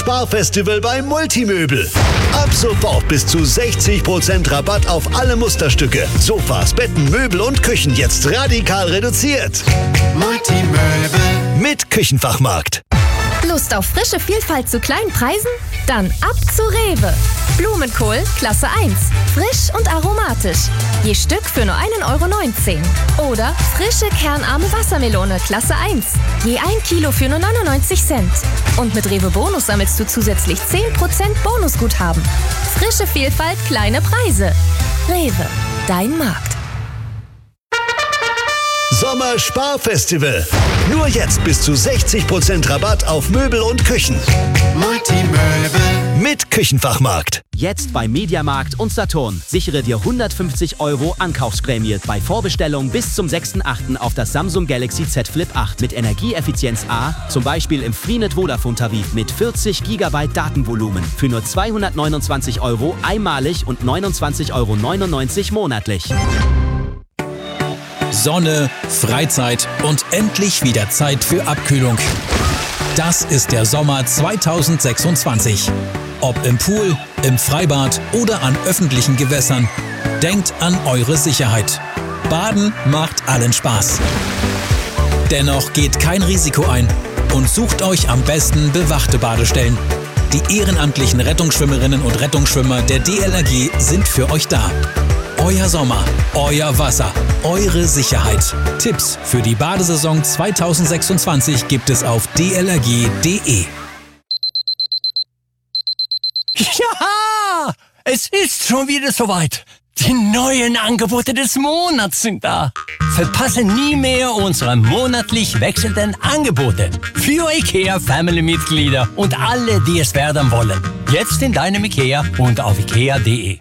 Sommersparfestival bei Multimöbel. Ab sofort bis zu 60% Rabatt auf alle Musterstücke. Sofas, Betten, Möbel und Küchen jetzt radikal reduziert. Multimöbel. Mit Küchenfachmarkt. Lust auf frische Vielfalt zu kleinen Preisen? Dann ab zu Rewe. Blumenkohl Klasse 1. Frisch und aromatisch. Je Stück für nur 1,19 €. Oder frische kernarme Wassermelone Klasse 1. Je 1 Kilo für nur 99 Cent. Und mit Rewe Bonus sammelst du zusätzlich 10% Bonusguthaben. Frische Vielfalt, kleine Preise. Rewe, dein Markt. Sommersparfestival. Nur jetzt bis zu 60% Rabatt auf Möbel und Küchen. Multimöbel. Mit Küchenfachmarkt. Jetzt bei Mediamarkt und Saturn. Sichere dir 150 € Ankaufsprämie bei Vorbestellung bis zum 6.8. auf das Samsung Galaxy Z Flip 8 mit Energieeffizienz A, zum Beispiel im Freenet Vodafone-Tarif mit 40 GB Datenvolumen für nur 229 € einmalig und 29,99 € monatlich. Sonne, Freizeit und endlich wieder Zeit für Abkühlung. Das ist der Sommer 2026. Ob im Pool, im Freibad oder an öffentlichen Gewässern, denkt an eure Sicherheit. Baden macht allen Spaß. Dennoch geht kein Risiko ein und sucht euch am besten bewachte Badestellen. Die ehrenamtlichen Rettungsschwimmerinnen und Rettungsschwimmer der DLRG sind für euch da. Euer Sommer, euer Wasser, eure Sicherheit. Tipps für die Badesaison 2026 gibt es auf dlrg.de. Ja, es ist schon wieder soweit. Die neuen Angebote des Monats sind da. Verpasse nie mehr unsere monatlich wechselnden Angebote für IKEA-Family-Mitglieder und alle, die es werden wollen. Jetzt in deinem IKEA und auf ikea.de.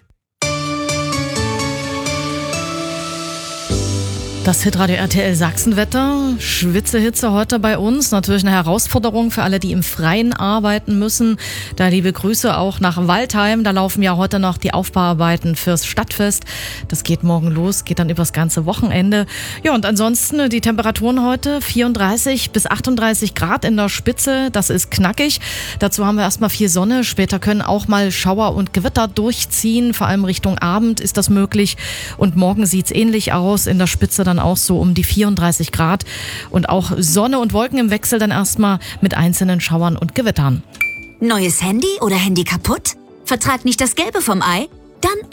Das Hitradio RTL Sachsenwetter, Schwitzehitze heute bei uns. Natürlich eine Herausforderung für alle, die im Freien arbeiten müssen. Da liebe Grüße auch nach Waldheim. Da laufen ja heute noch die Aufbauarbeiten fürs Stadtfest. Das geht morgen los, geht dann übers ganze Wochenende. Ja, und ansonsten die Temperaturen heute 34 bis 38 Grad in der Spitze. Das ist knackig. Dazu haben wir erstmal viel Sonne. Später können auch mal Schauer und Gewitter durchziehen. Vor allem Richtung Abend ist das möglich. Und morgen sieht's ähnlich aus. In der Spitze dann auch so um die 34 Grad und auch Sonne und Wolken im Wechsel dann erstmal mit einzelnen Schauern und Gewittern. Neues Handy oder Handy kaputt? Vertrag nicht das Gelbe vom Ei? Dann